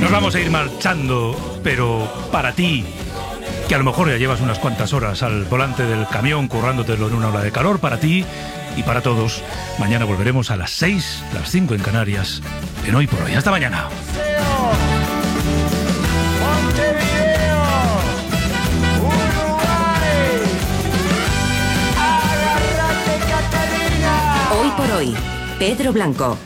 Nos vamos a ir marchando, pero para ti, que a lo mejor ya llevas unas cuantas horas al volante del camión currándotelo en una ola de calor, para ti y para todos, mañana volveremos a las 6, las 5 en Canarias, en Hoy por Hoy. Hasta mañana. Hoy por Hoy, Pedro Blanco.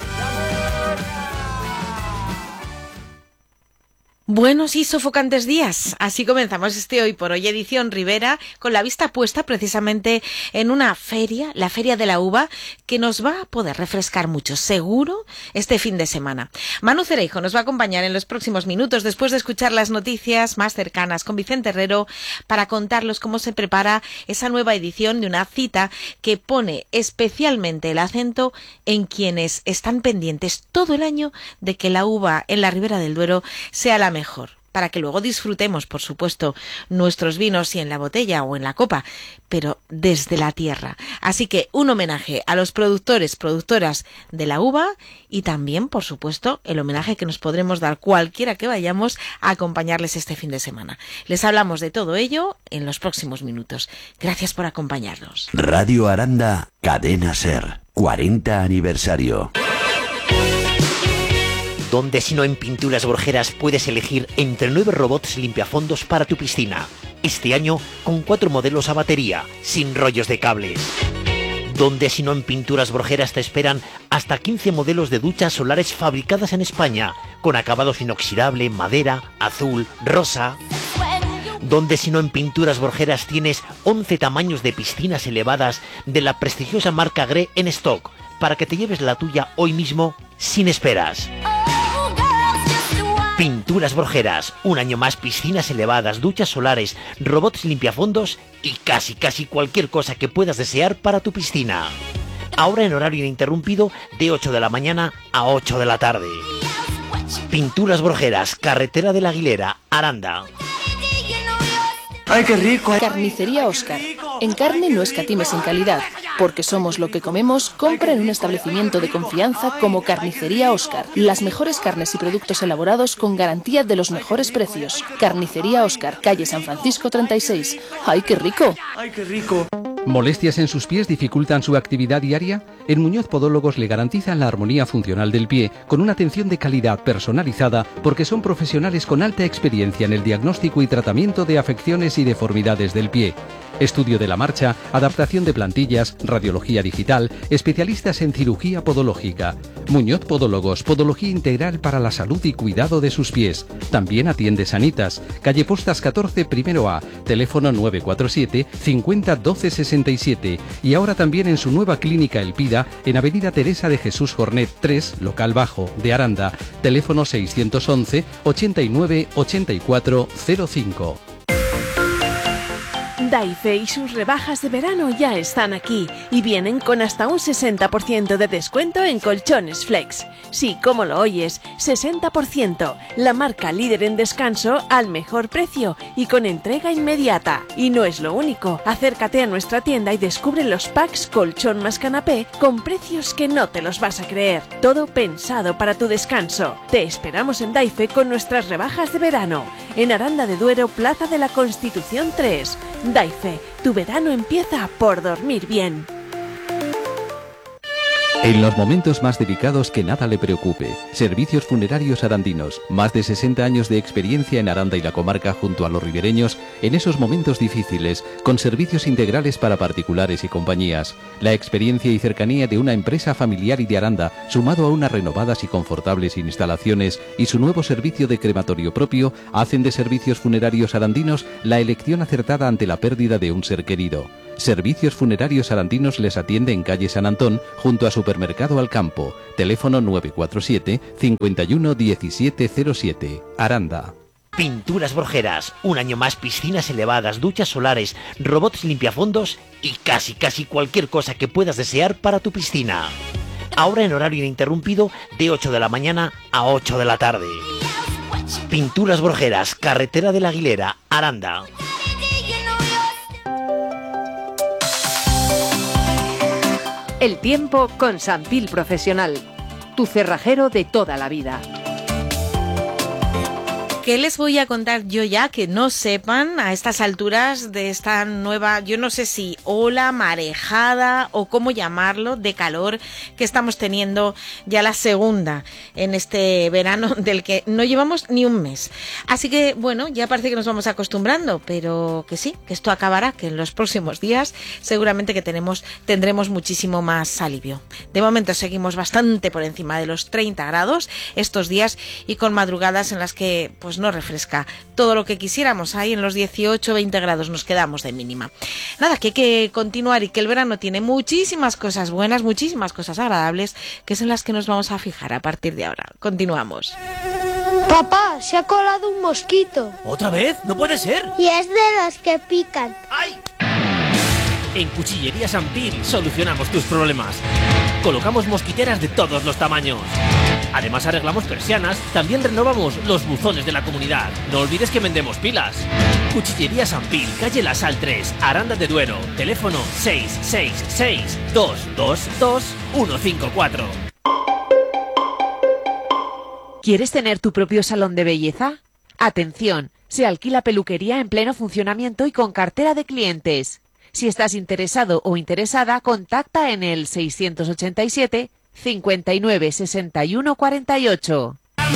Buenos y sofocantes días. Así comenzamos este Hoy por Hoy edición Ribera, con la vista puesta precisamente en una feria, la Feria de la Uva, que nos va a poder refrescar mucho, seguro, este fin de semana. Manu Cereijo nos va a acompañar en los próximos minutos, después de escuchar las noticias más cercanas con Vicente Herrero, para contarles cómo se prepara esa nueva edición de una cita que pone especialmente el acento en quienes están pendientes todo el año de que la uva en la Ribera del Duero sea la mejor, para que luego disfrutemos, por supuesto, nuestros vinos, y en la botella o en la copa, pero desde la tierra. Así que un homenaje a los productores, productoras de la uva, y también, por supuesto, el homenaje que nos podremos dar cualquiera que vayamos a acompañarles este fin de semana. Les hablamos de todo ello en los próximos minutos. Gracias por acompañarnos. Radio Aranda, Cadena Ser, 40 aniversario. Donde si no en Pinturas Borjeras puedes elegir entre 9 robots limpiafondos para tu piscina. Este año con 4 modelos a batería, sin rollos de cables. Donde si no en Pinturas Borjeras te esperan hasta 15 modelos de duchas solares fabricadas en España, con acabados inoxidable, madera, azul, rosa. Donde si no en Pinturas Borjeras tienes 11 tamaños de piscinas elevadas de la prestigiosa marca Gré en stock, para que te lleves la tuya hoy mismo sin esperas. Pinturas Borjeras, un año más, piscinas elevadas, duchas solares, robots limpiafondos y casi cualquier cosa que puedas desear para tu piscina. Ahora en horario ininterrumpido de 8 de la mañana a 8 de la tarde. Pinturas Borjeras, carretera de la Aguilera, Aranda. ¡Ay, qué rico! Carnicería Óscar. En carne no escatimes en calidad, porque somos lo que comemos. Compra en un establecimiento de confianza como Carnicería Óscar. Las mejores carnes y productos elaborados con garantía de los mejores precios. Carnicería Óscar, calle San Francisco 36. ¡Ay, qué rico! ¡Ay, qué rico! ¿Molestias en sus pies dificultan su actividad diaria? En Muñoz Podólogos le garantizan la armonía funcional del pie con una atención de calidad personalizada, porque son profesionales con alta experiencia en el diagnóstico y tratamiento de afecciones y deformidades del pie. Estudio de la marcha, adaptación de plantillas, radiología digital, especialistas en cirugía podológica. Muñoz Podólogos, podología integral para la salud y cuidado de sus pies. También atiende Sanitas, calle Postas 14, primero A, teléfono 947 50 12 67, y ahora también en su nueva clínica El Pida, en avenida Teresa de Jesús Jornet 3, local bajo, de Aranda, teléfono 611 89 84 05. Daife y sus rebajas de verano ya están aquí y vienen con hasta un 60% de descuento en colchones Flex. Sí, como lo oyes, 60%. La marca líder en descanso al mejor precio y con entrega inmediata. Y no es lo único. Acércate a nuestra tienda y descubre los packs colchón más canapé con precios que no te los vas a creer. Todo pensado para tu descanso. Te esperamos en Daife con nuestras rebajas de verano. En Aranda de Duero, Plaza de la Constitución 3. Daife, tu verano empieza por dormir bien. En los momentos más delicados, que nada le preocupe. Servicios Funerarios Arandinos. Más de 60 años de experiencia en Aranda y la comarca junto a los ribereños en esos momentos difíciles, con servicios integrales para particulares y compañías. La experiencia y cercanía de una empresa familiar y de Aranda, sumado a unas renovadas y confortables instalaciones y su nuevo servicio de crematorio propio, hacen de Servicios Funerarios Arandinos la elección acertada ante la pérdida de un ser querido. Servicios Funerarios Arandinos les atiende en calle San Antón, junto a Supermercado Alcampo. Teléfono 947 51 1707. Aranda. Pinturas Borjeras, un año más, piscinas elevadas, duchas solares, robots limpiafondos y casi cualquier cosa que puedas desear para tu piscina. Ahora en horario ininterrumpido de 8 de la mañana a 8 de la tarde. Pinturas Borjeras, carretera de la Aguilera, Aranda. El tiempo con Sanpil Profesional, tu cerrajero de toda la vida. ¿Qué les voy a contar yo ya que no sepan a estas alturas de esta nueva, yo no sé si ola, marejada o cómo llamarlo, de calor que estamos teniendo ya la segunda en este verano del que no llevamos ni un mes? Así que bueno, ya parece que nos vamos acostumbrando, pero que sí, que esto acabará, que en los próximos días seguramente que tendremos muchísimo más alivio. De momento seguimos bastante por encima de los 30 grados estos días y con madrugadas en las que pues no refresca todo lo que quisiéramos. Ahí en los 18-20 grados nos quedamos de mínima. Nada, que hay que continuar y que el verano tiene muchísimas cosas buenas, muchísimas cosas agradables, que es en las que nos vamos a fijar a partir de ahora. Continuamos. Papá, se ha colado un mosquito. ¿Otra vez? ¡No puede ser! Y es de los que pican. ¡Ay! En Cuchillería Sampil solucionamos tus problemas. Colocamos mosquiteras de todos los tamaños. Además arreglamos persianas, también renovamos los buzones de la comunidad. No olvides que vendemos pilas. Cuchillería Sampil, calle La Sal 3, Aranda de Duero. Teléfono 666-222-154. ¿Quieres tener tu propio salón de belleza? Atención, se alquila peluquería en pleno funcionamiento y con cartera de clientes. Si estás interesado o interesada, contacta en el 687 59 61 48.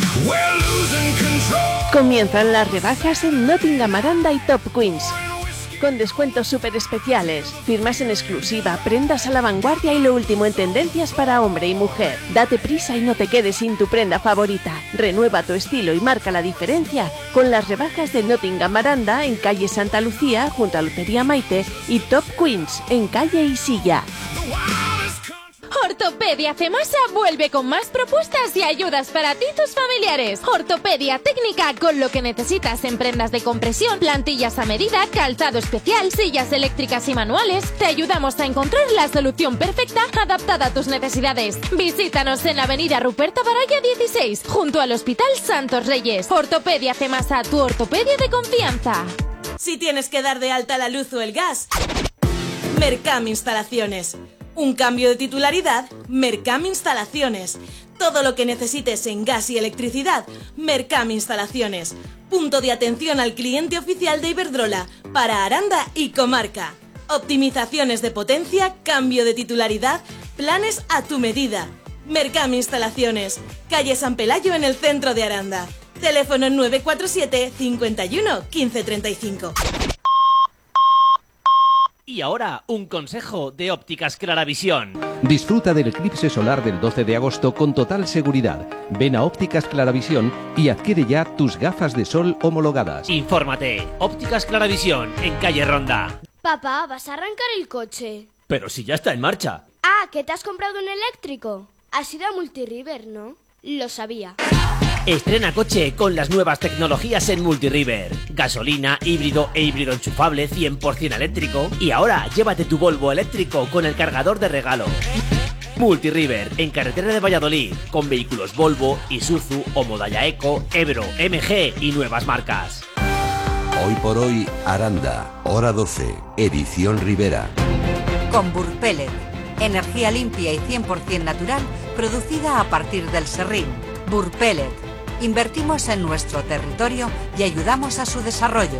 Comienzan las rebajas en Nottingham Aranda y Top Queens. Con descuentos súper especiales, firmas en exclusiva, prendas a la vanguardia y lo último en tendencias para hombre y mujer. Date prisa y no te quedes sin tu prenda favorita. Renueva tu estilo y marca la diferencia con las rebajas de Nottingham Aranda en calle Santa Lucía junto a Lotería Maite y Top Queens en calle Isilla. Ortopedia Cemasa vuelve con más propuestas y ayudas para ti y tus familiares. Ortopedia técnica con lo que necesitas en prendas de compresión, plantillas a medida, calzado especial, sillas eléctricas y manuales. Te ayudamos a encontrar la solución perfecta adaptada a tus necesidades. Visítanos en la avenida Ruperto Baraya 16, junto al Hospital Santos Reyes. Ortopedia Cemasa, tu ortopedia de confianza. Si tienes que dar de alta la luz o el gas, Mercam Instalaciones. Un cambio de titularidad, Mercam Instalaciones. Todo lo que necesites en gas y electricidad, Mercam Instalaciones. Punto de atención al cliente oficial de Iberdrola para Aranda y comarca. Optimizaciones de potencia, cambio de titularidad, planes a tu medida. Mercam Instalaciones. Calle San Pelayo en el centro de Aranda. Teléfono 947 51 15 35. Y ahora, un consejo de Ópticas Claravisión. Disfruta del eclipse solar del 12 de agosto con total seguridad. Ven a Ópticas Claravisión y adquiere ya tus gafas de sol homologadas. Infórmate. Ópticas Claravisión, en calle Ronda. Papá, ¿vas a arrancar el coche? Pero si ya está en marcha. Ah, ¿que te has comprado un eléctrico? Has ido a Multiriver, ¿no? Lo sabía. Estrena coche con las nuevas tecnologías en Multiriver. Gasolina, híbrido e híbrido enchufable 100% eléctrico. Y ahora llévate tu Volvo eléctrico con el cargador de regalo. Multiriver, en carretera de Valladolid, con vehículos Volvo, Isuzu o Modalla Eco, Ebro, MG y nuevas marcas. Hoy por hoy, Aranda, hora 12, edición Rivera. Con Burpellet, energía limpia y 100% natural, producida a partir del serrín. Burpellet. Invertimos en nuestro territorio y ayudamos a su desarrollo.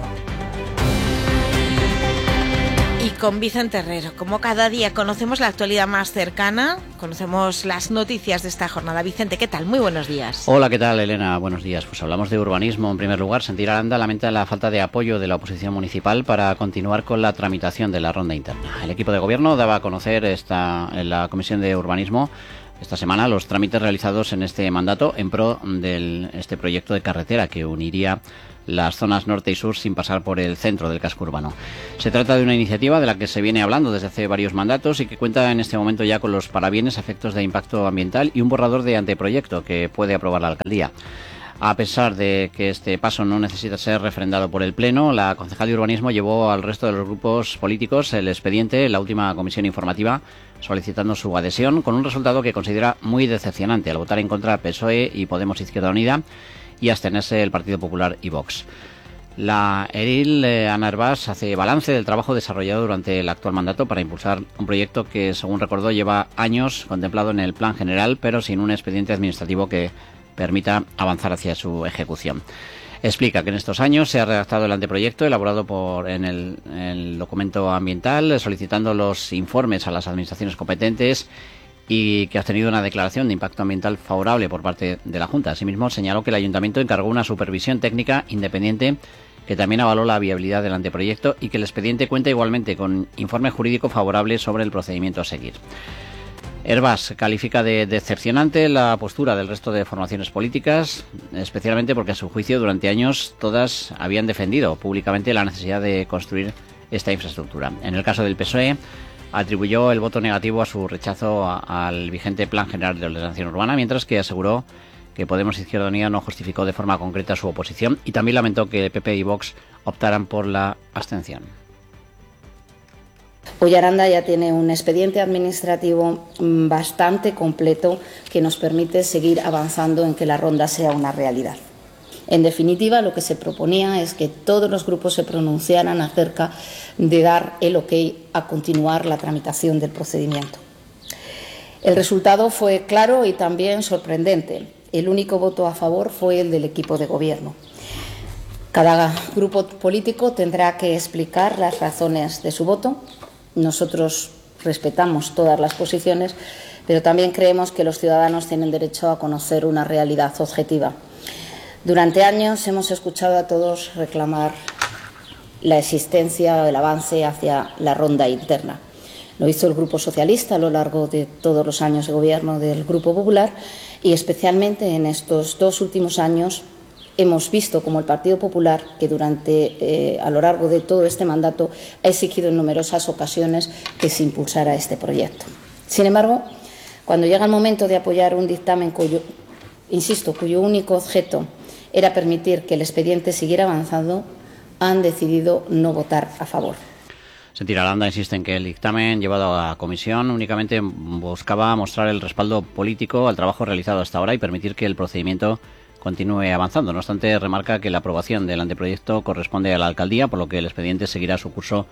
Y con Vicente Herrero, como cada día conocemos la actualidad más cercana, conocemos las noticias de esta jornada. Vicente, ¿qué tal? Muy buenos días. Hola, ¿qué tal, Elena? Buenos días. Pues hablamos de urbanismo. En primer lugar, Sentir Aranda lamenta la falta de apoyo de la oposición municipal para continuar con la tramitación de la ronda interna. El equipo de gobierno daba a conocer en la Comisión de Urbanismo esta semana los trámites realizados en este mandato en pro de este proyecto de carretera que uniría las zonas norte y sur sin pasar por el centro del casco urbano. Se trata de una iniciativa de la que se viene hablando desde hace varios mandatos y que cuenta en este momento ya con los parabienes, efectos de impacto ambiental y un borrador de anteproyecto que puede aprobar la alcaldía. A pesar de que este paso no necesita ser refrendado por el Pleno, la concejal de urbanismo llevó al resto de los grupos políticos el expediente en la última comisión informativa solicitando su adhesión, con un resultado que considera muy decepcionante al votar en contra PSOE y Podemos Izquierda Unida y abstenerse el Partido Popular y Vox. La edil Ana Hervás hace balance del trabajo desarrollado durante el actual mandato para impulsar un proyecto que, según recordó, lleva años contemplado en el plan general, pero sin un expediente administrativo que permita avanzar hacia su ejecución. Explica que en estos años se ha redactado el anteproyecto elaborado en el documento ambiental, solicitando los informes a las administraciones competentes y que ha obtenido una declaración de impacto ambiental favorable por parte de la Junta. Asimismo, señaló que el Ayuntamiento encargó una supervisión técnica independiente que también avaló la viabilidad del anteproyecto y que el expediente cuenta igualmente con informe jurídico favorable sobre el procedimiento a seguir. Herbás califica de decepcionante la postura del resto de formaciones políticas, especialmente porque a su juicio durante años todas habían defendido públicamente la necesidad de construir esta infraestructura. En el caso del PSOE, atribuyó el voto negativo a su rechazo al vigente Plan General de Ordenación Urbana, mientras que aseguró que Podemos Izquierda Unida no justificó de forma concreta su oposición y también lamentó que PP y Vox optaran por la abstención. Hoy Aranda ya tiene un expediente administrativo bastante completo que nos permite seguir avanzando en que la ronda sea una realidad. En definitiva, lo que se proponía es que todos los grupos se pronunciaran acerca de dar el ok a continuar la tramitación del procedimiento. El resultado fue claro y también sorprendente. El único voto a favor fue el del equipo de gobierno. Cada grupo político tendrá que explicar las razones de su voto. Nosotros respetamos todas las posiciones, pero también creemos que los ciudadanos tienen derecho a conocer una realidad objetiva. Durante años hemos escuchado a todos reclamar la existencia, el avance hacia la ronda interna. Lo hizo el Grupo Socialista a lo largo de todos los años de gobierno del Grupo Popular y especialmente en estos 2 últimos años hemos visto como el Partido Popular, que a lo largo de todo este mandato ha exigido en numerosas ocasiones que se impulsara este proyecto. Sin embargo, cuando llega el momento de apoyar un dictamen cuyo único objeto era permitir que el expediente siguiera avanzando, han decidido no votar a favor. Sentir Aranda insiste en que el dictamen llevado a comisión únicamente buscaba mostrar el respaldo político al trabajo realizado hasta ahora y permitir que el procedimiento continúe avanzando. No obstante, remarca que la aprobación del anteproyecto corresponde a la alcaldía, por lo que el expediente seguirá su curso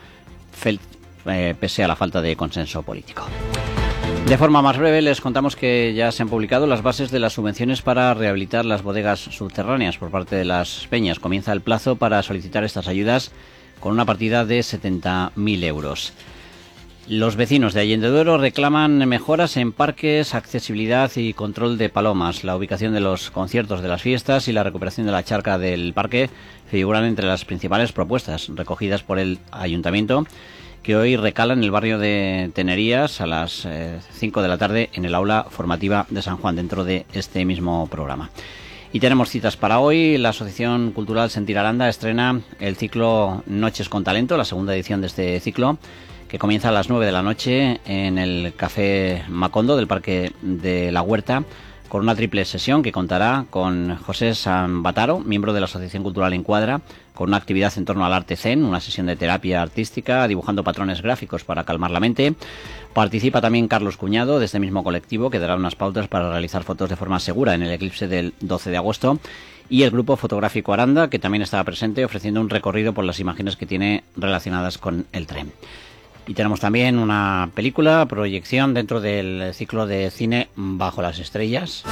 pese a la falta de consenso político. De forma más breve, les contamos que ya se han publicado las bases de las subvenciones para rehabilitar las bodegas subterráneas por parte de las peñas. Comienza el plazo para solicitar estas ayudas con una partida de 70.000 euros. Los vecinos de Allende Duero reclaman mejoras en parques, accesibilidad y control de palomas. La ubicación de los conciertos de las fiestas y la recuperación de la charca del parque figuran entre las principales propuestas recogidas por el ayuntamiento, que hoy recala en el barrio de Tenerías a las 5 de la tarde en el aula formativa de San Juan, dentro de este mismo programa. Y tenemos citas para hoy. La Asociación Cultural Sentir Aranda estrena el ciclo Noches con Talento, la segunda edición de este ciclo, que comienza a las 9 de la noche en el Café Macondo del Parque de la Huerta, con una triple sesión que contará con José Sambataro, miembro de la Asociación Cultural Encuadra, con una actividad en torno al arte zen, una sesión de terapia artística, dibujando patrones gráficos para calmar la mente. Participa también Carlos Cuñado, de este mismo colectivo, que dará unas pautas para realizar fotos de forma segura en el eclipse del 12 de agosto. Y el Grupo Fotográfico Aranda, que también estará presente, ofreciendo un recorrido por las imágenes que tiene relacionadas con el tren. Y tenemos también una película, proyección dentro del ciclo de cine Bajo las Estrellas.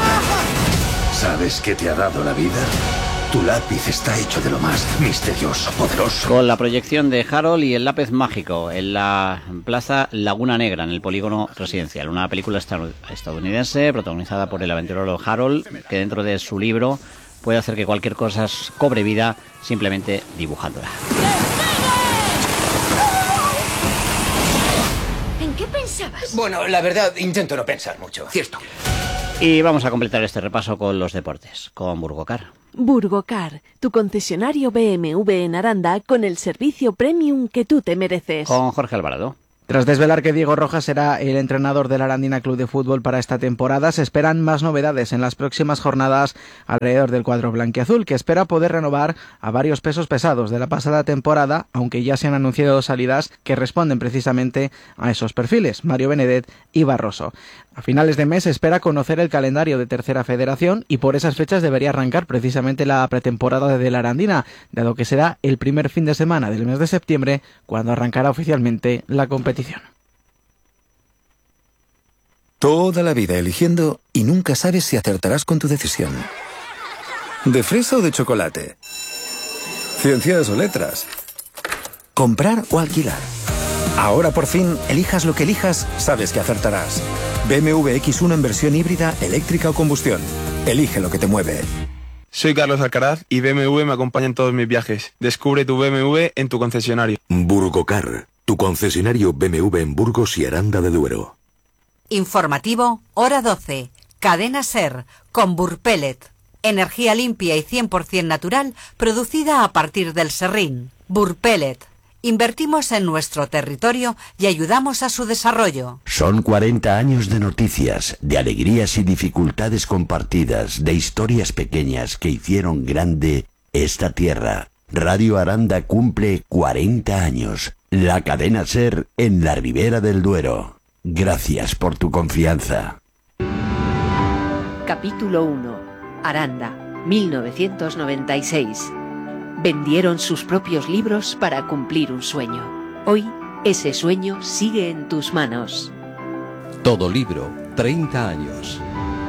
¿Sabes qué te ha dado la vida? Tu lápiz está hecho de lo más misterioso, poderoso. Con la proyección de Harold y el lápiz mágico en la Plaza Laguna Negra, en el polígono residencial. Una película estadounidense protagonizada por el aventurero Harold, que dentro de su libro puede hacer que cualquier cosa cobre vida simplemente dibujándola. ¿En qué pensabas? Bueno, la verdad, intento no pensar mucho, cierto. Y vamos a completar este repaso con los deportes, con Burgocar. Burgocar, tu concesionario BMW en Aranda con el servicio premium que tú te mereces. Con Jorge Alvarado. Tras desvelar que Diego Rojas será el entrenador del Arandina Club de Fútbol para esta temporada, se esperan más novedades en las próximas jornadas alrededor del cuadro blanquiazul, que espera poder renovar a varios pesos pesados de la pasada temporada, aunque ya se han anunciado salidas que responden precisamente a esos perfiles, Mario Benedet y Barroso. A finales de mes se espera conocer el calendario de Tercera Federación y por esas fechas debería arrancar precisamente la pretemporada de la Arandina, dado que será el primer fin de semana del mes de septiembre cuando arrancará oficialmente la competición. Toda la vida eligiendo y nunca sabes si acertarás con tu decisión. ¿De fresa o de chocolate? Ciencias o letras. Comprar o alquilar. Ahora por fin, elijas lo que elijas, sabes que acertarás. BMW X1 en versión híbrida, eléctrica o combustión. Elige lo que te mueve. Soy Carlos Alcaraz y BMW me acompaña en todos mis viajes. Descubre tu BMW en tu concesionario. Burgocar, tu concesionario BMW en Burgos y Aranda de Duero. Informativo, hora 12. Cadena SER, con Burpellet. Energía limpia y 100% natural, producida a partir del serrín. Burpellet. Invertimos en nuestro territorio y ayudamos a su desarrollo. Son 40 años de noticias, de alegrías y dificultades compartidas, de historias pequeñas que hicieron grande esta tierra. Radio Aranda cumple 40 años. La cadena SER en la Ribera del Duero. Gracias por tu confianza. Capítulo 1. Aranda, 1996. Vendieron sus propios libros para cumplir un sueño. Hoy, ese sueño sigue en tus manos. Todo libro, 30 años.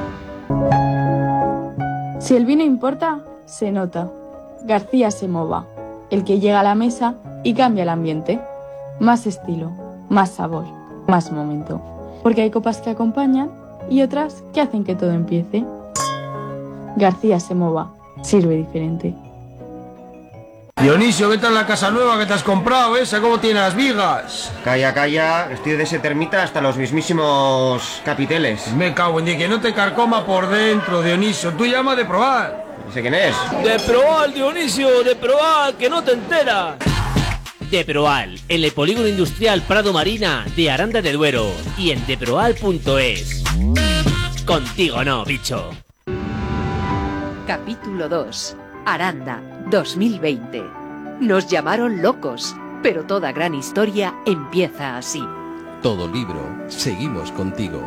Si el vino importa, se nota. García Semova, el que llega a la mesa y cambia el ambiente. Más estilo, más sabor, más momento. Porque hay copas que acompañan y otras que hacen que todo empiece. García Semova, sirve diferente. Dionisio, ¿qué tal la casa nueva que te has comprado, esa? ¿Cómo tiene las vigas? Calla, calla, estoy de ese termita hasta los mismísimos capiteles. Me cago en Dios, que no te carcoma por dentro, Dionisio. Tú llama de probar. ¿Ese quién es? De Proal, Dionisio, de Proal, que no te enteras. De Proal, en el polígono industrial Prado Marina de Aranda de Duero y en deproal.es. Contigo no, bicho. Capítulo 2. Aranda, 2020. Nos llamaron locos, pero toda gran historia empieza así. Todo libro, seguimos contigo.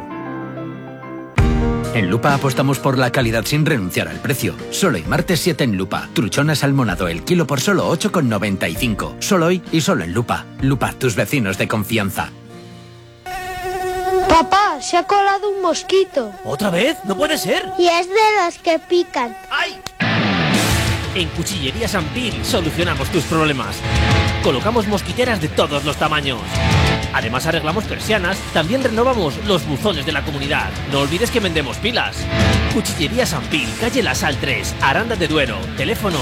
En Lupa apostamos por la calidad sin renunciar al precio. Solo hoy, martes 7 en Lupa. Truchona salmonado el kilo por solo 8,95. Solo hoy y solo en Lupa. Lupa, tus vecinos de confianza. Papá, se ha colado un mosquito. ¿Otra vez? ¡No puede ser! Y es de los que pican. ¡Ay! En Cuchillería Sampil solucionamos tus problemas. Colocamos mosquiteras de todos los tamaños. Además arreglamos persianas, también renovamos los buzones de la comunidad. No olvides que vendemos pilas. Cuchillería Sampil, calle La Sal 3, Aranda de Duero. Teléfono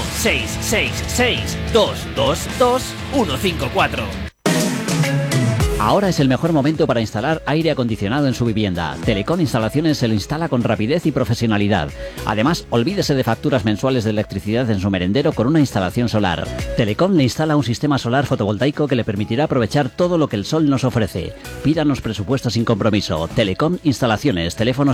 666-222-154. Ahora es el mejor momento para instalar aire acondicionado en su vivienda. Telecom Instalaciones se lo instala con rapidez y profesionalidad. Además, olvídese de facturas mensuales de electricidad en su merendero con una instalación solar. Telecom le instala un sistema solar fotovoltaico que le permitirá aprovechar todo lo que el sol nos ofrece. Pídanos presupuestos sin compromiso. Telecom Instalaciones, teléfono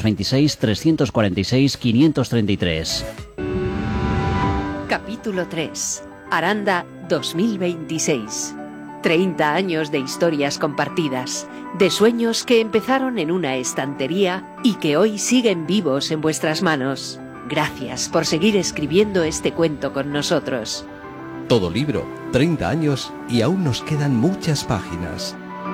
626-346-533. Capítulo 3. Aranda, 2026. 30 años de historias compartidas, de sueños que empezaron en una estantería y que hoy siguen vivos en vuestras manos. Gracias por seguir escribiendo este cuento con nosotros. Todo libro, 30 años y aún nos quedan muchas páginas.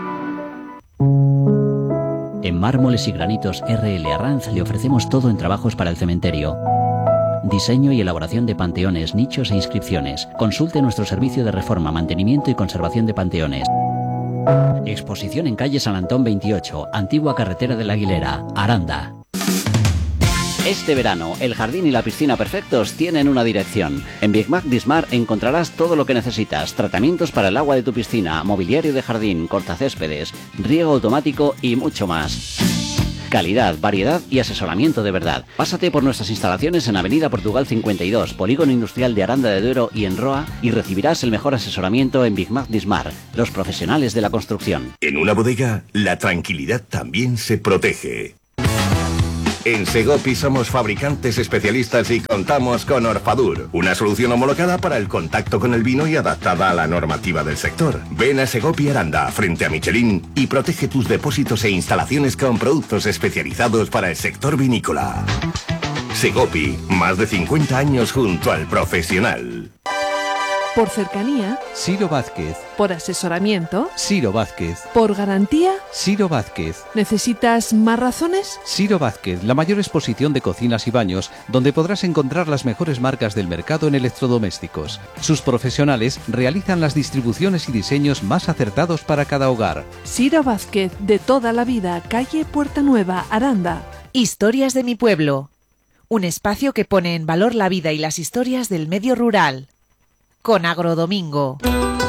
En Mármoles y Granitos R.L. Arranz le ofrecemos todo en trabajos para el cementerio. Diseño y elaboración de panteones, nichos e inscripciones. Consulte nuestro servicio de reforma, mantenimiento y conservación de panteones. Exposición en calle San Antón 28, antigua carretera de la Aguilera, Aranda. Este verano, el jardín y la piscina perfectos tienen una dirección. En Big Mac Dismar encontrarás todo lo que necesitas. Tratamientos para el agua de tu piscina, mobiliario de jardín, cortacéspedes, riego automático y mucho más. Calidad, variedad y asesoramiento de verdad. Pásate por nuestras instalaciones en Avenida Portugal 52, Polígono Industrial de Aranda de Duero y en Roa y recibirás el mejor asesoramiento en Big Mac Dismar, los profesionales de la construcción. En una bodega, la tranquilidad también se protege. En Segopi somos fabricantes especialistas y contamos con Orfadur, una solución homologada para el contacto con el vino y adaptada a la normativa del sector. Ven a Segopi Aranda, frente a Michelin, y protege tus depósitos e instalaciones con productos especializados para el sector vinícola. Segopi, más de 50 años junto al profesional. Por cercanía. Ciro Vázquez. Por asesoramiento. Ciro Vázquez. Por garantía. Ciro Vázquez. ¿Necesitas más razones? Ciro Vázquez, la mayor exposición de cocinas y baños, donde podrás encontrar las mejores marcas del mercado en electrodomésticos. Sus profesionales realizan las distribuciones y diseños más acertados para cada hogar. Ciro Vázquez, de toda la vida, calle Puerta Nueva, Aranda. Historias de mi pueblo. Un espacio que pone en valor la vida y las historias del medio rural. Con Agrodomingo.